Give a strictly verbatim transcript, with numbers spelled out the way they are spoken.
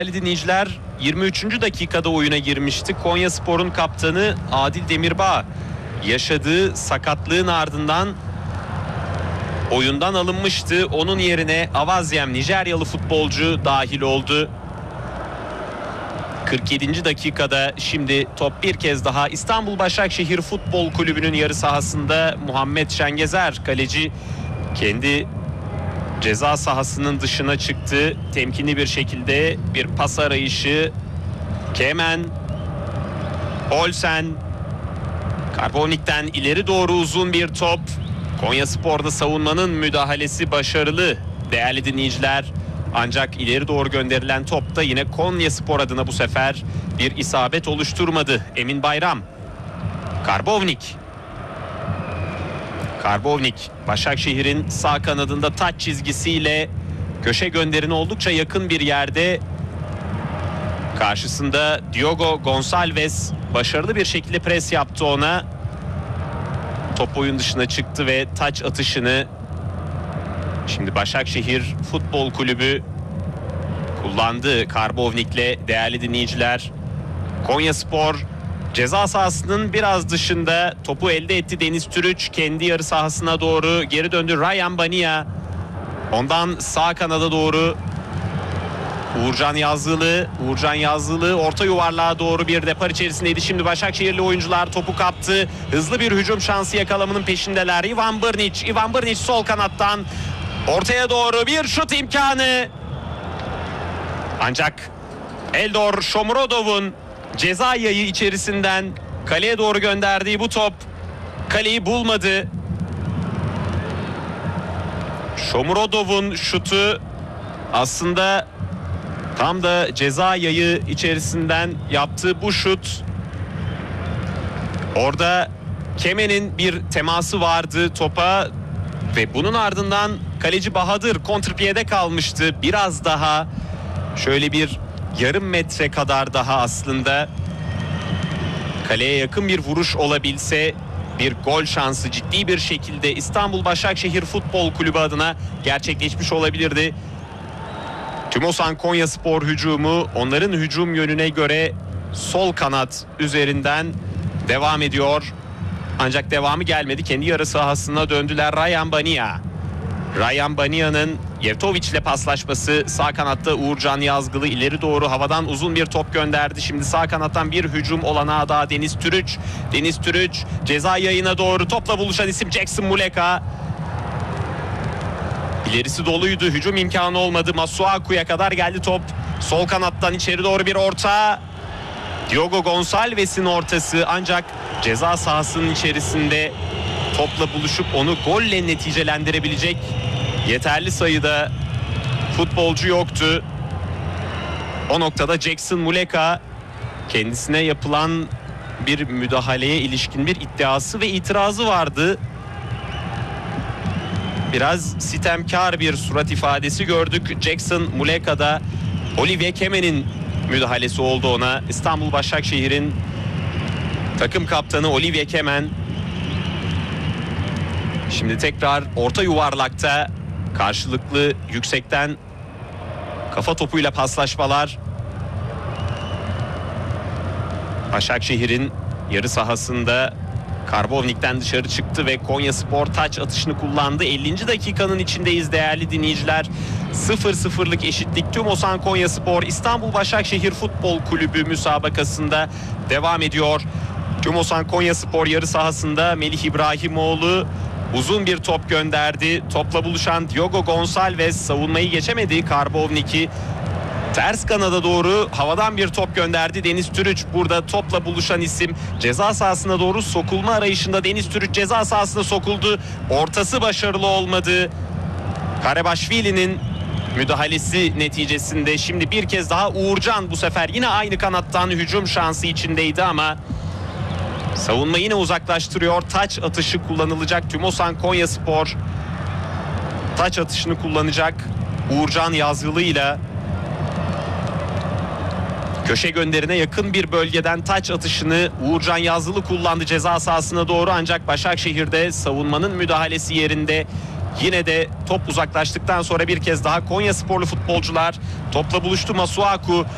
Dinleyiciler, yirmi üçüncü dakikada oyuna girmişti. Konyaspor'un kaptanı Adil Demirbağ yaşadığı sakatlığın ardından oyundan alınmıştı. Onun yerine Avazyem Nijeryalı futbolcu dahil oldu. kırk yedinci dakikada şimdi top bir kez daha İstanbul Başakşehir Futbol Kulübü'nün yarı sahasında. Muhammed Şengezer kaleci kendi ceza sahasının dışına çıktı. Temkinli bir şekilde bir pas arayışı. Kemen, Olsen, Karbovnik'ten ileri doğru uzun bir top. Konyaspor'da savunmanın müdahalesi başarılı değerli dinleyiciler. Ancak ileri doğru gönderilen top da yine Konyaspor adına bu sefer bir isabet oluşturmadı. Emin Bayram, Karbovnik. Karbovnik Başakşehir'in sağ kanadında taç çizgisiyle köşe gönderine oldukça yakın bir yerde. Karşısında Diogo Gonçalves başarılı bir şekilde pres yaptı ona. Top oyun dışına çıktı ve taç atışını şimdi Başakşehir Futbol Kulübü kullandı Karbovnik'le değerli dinleyiciler. Konyaspor ceza sahasının biraz dışında topu elde etti. Deniz Türüç kendi yarı sahasına doğru geri döndü. Ryan Bania ondan sağ kanada doğru Uğurcan Yazılı. Uğurcan Yazılı orta yuvarlığa doğru bir depar içerisindeydi. Şimdi Başakşehirli oyuncular topu kaptı. Hızlı bir hücum şansı yakalamanın peşindeler. Ivan Brnić. Ivan Brnić sol kanattan ortaya doğru bir şut imkanı. Ancak Eldor Shomurodov'un ceza yayı içerisinden kaleye doğru gönderdiği bu top kaleyi bulmadı. Shomurodov'un şutu aslında tam da ceza yayı içerisinden yaptığı bu şut. Orada Kemen'in bir teması vardı topa ve bunun ardından kaleci Bahadır kontrpiyede kalmıştı. Biraz daha şöyle bir yarım metre kadar daha aslında kaleye yakın bir vuruş olabilse bir gol şansı ciddi bir şekilde İstanbul Başakşehir Futbol Kulübü adına gerçekleşmiş olabilirdi. Tümosan Konyaspor hücumu onların hücum yönüne göre sol kanat üzerinden devam ediyor. Ancak devamı gelmedi. Kendi yarı sahasına döndüler. Ryan Bania. Ryan Bania'nın Yevtovic ile paslaşması, sağ kanatta Uğurcan Yazgılı ileri doğru havadan uzun bir top gönderdi. Şimdi sağ kanattan bir hücum olanağı daha Deniz Türüç. Deniz Türüç ceza yayına doğru topla buluşan isim Jackson Muleka. İlerisi doluydu. Hücum imkanı olmadı. Masuaku'ya kadar geldi top. Sol kanattan içeri doğru bir orta. Diogo Gonçalves'in ortası ancak ceza sahasının içerisinde topla buluşup onu golle neticelendirebilecek yeterli sayıda futbolcu yoktu. O noktada Jackson Muleka kendisine yapılan bir müdahaleye ilişkin bir iddiası ve itirazı vardı. Biraz sitemkar bir surat ifadesi gördük. Jackson Muleka'da Olivier Kemen'in müdahalesi oldu ona. İstanbul Başakşehir'in takım kaptanı Olivier Kemen. Şimdi tekrar orta yuvarlakta karşılıklı yüksekten kafa topuyla paslaşmalar. Başakşehir'in yarı sahasında Karbovnik'ten dışarı çıktı ve Konyaspor taç atışını kullandı. ellinci dakikanın içindeyiz değerli dinleyiciler. sıfır sıfırlık eşitlik Tümosan Konyaspor İstanbul Başakşehir Futbol Kulübü müsabakasında devam ediyor. Tümosan Konyaspor yarı sahasında Melih İbrahimoğlu uzun bir top gönderdi. Topla buluşan Diogo Gonçalves savunmayı geçemedi. Karbovnik'i ters kanada doğru havadan bir top gönderdi. Deniz Türüç burada topla buluşan isim. Ceza sahasına doğru sokulma arayışında Deniz Türüç ceza sahasına sokuldu. Ortası başarılı olmadı. Karebaşvili'nin müdahalesi neticesinde şimdi bir kez daha Uğurcan bu sefer yine aynı kanattan hücum şansı içindeydi ama savunma yine uzaklaştırıyor. Taç atışı kullanılacak. Tümosan Konyaspor taç atışını kullanacak. Uğurcan Yazgılı ile köşe gönderine yakın bir bölgeden taç atışını Uğurcan Yazılı kullandı ceza sahasına doğru. Ancak Başakşehir'de savunmanın müdahalesi yerinde Yine de top uzaklaştıktan sonra bir kez daha Konyasporlu futbolcular topla buluştu. Masuaku